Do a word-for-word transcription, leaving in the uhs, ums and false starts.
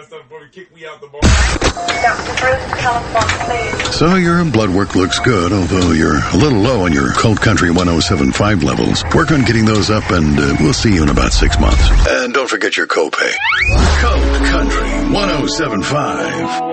messed up before he kicked me out the bar. Doctor Bruce, telephone, please. So your blood work looks good, although you're a little low on your Cold Country one oh seven point five levels. Work on getting those up, and uh, we'll see you in about six months. And don't forget your copay. Cold Country one oh seven point five.